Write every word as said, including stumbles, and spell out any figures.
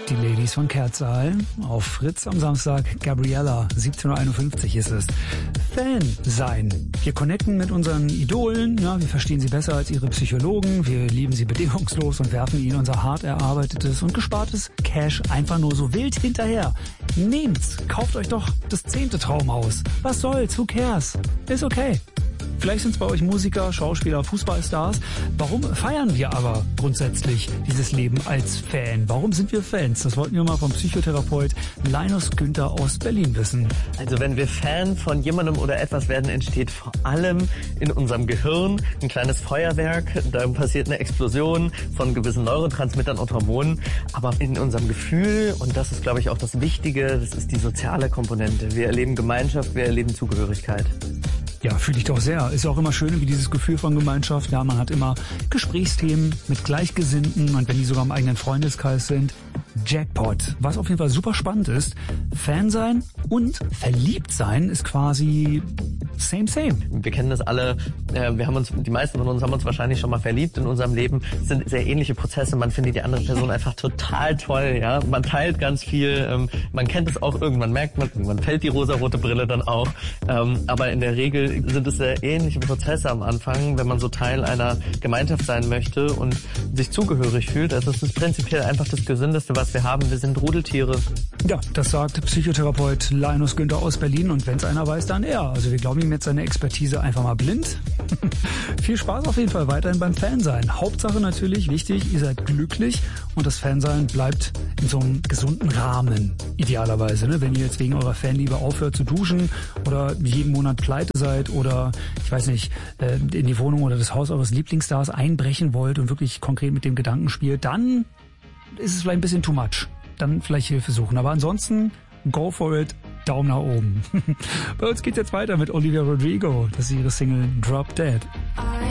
Die Ladies von Kerzal auf Fritz am Samstag. Gabriella, siebzehn Uhr einundfünfzig ist es. Fan sein. Wir connecten mit unseren Idolen, ja, wir verstehen sie besser als ihre Psychologen, wir lieben sie bedingungslos und werfen ihnen unser hart erarbeitetes und gespartes Cash einfach nur so wild hinterher. Nehmt's, kauft euch doch das zehnte Traumhaus. Was soll's, who cares? Ist okay. Vielleicht sind es bei euch Musiker, Schauspieler, Fußballstars. Warum feiern wir aber grundsätzlich dieses Leben als Fan? Warum sind wir Fans? Das wollten wir mal vom Psychotherapeut Linus Günther aus Berlin wissen. Also wenn wir Fan von jemandem oder etwas werden, entsteht vor allem in unserem Gehirn ein kleines Feuerwerk. Da passiert eine Explosion von gewissen Neurotransmittern und Hormonen. Aber in unserem Gefühl, und das ist, glaube ich, auch das Wichtige, das ist die soziale Komponente. Wir erleben Gemeinschaft, wir erleben Zugehörigkeit. Ja, fühle ich doch sehr. Ist ja auch immer schön, wie dieses Gefühl von Gemeinschaft. Ja, man hat immer Gesprächsthemen mit Gleichgesinnten und wenn die sogar im eigenen Freundeskreis sind. Jackpot. Was auf jeden Fall super spannend ist, Fan sein und verliebt sein ist quasi same, same. Wir kennen das alle, äh, wir haben uns, die meisten von uns haben uns wahrscheinlich schon mal verliebt in unserem Leben. Es sind sehr ähnliche Prozesse, man findet die andere Person einfach total toll, ja. Man teilt ganz viel, ähm, man kennt es auch irgendwann, merkt man, irgendwann fällt die rosarote Brille dann auch. Ähm, aber in der Regel sind es sehr ähnliche Prozesse am Anfang, wenn man so Teil einer Gemeinschaft sein möchte und sich zugehörig fühlt. Also es ist prinzipiell einfach das Gesündeste, was wir haben. Wir sind Rudeltiere. Ja, das sagt Psychotherapeut Linus Günther aus Berlin und wenn es einer weiß, dann er. Also wir glauben ihm jetzt seine Expertise einfach mal blind. Viel Spaß auf jeden Fall weiterhin beim Fansein. Hauptsache natürlich, wichtig, ihr seid glücklich und das Fansein bleibt in so einem gesunden Rahmen, idealerweise. Ne? Wenn ihr jetzt wegen eurer Fanliebe aufhört zu duschen oder jeden Monat pleite seid oder, ich weiß nicht, in die Wohnung oder das Haus eures Lieblingsstars einbrechen wollt und wirklich konkret mit dem Gedanken spielt, dann ist es vielleicht ein bisschen too much. Dann vielleicht Hilfe suchen. Aber ansonsten, go for it, Daumen nach oben. Bei uns geht's jetzt weiter mit Olivia Rodrigo. Das ist ihre Single Drop Dead.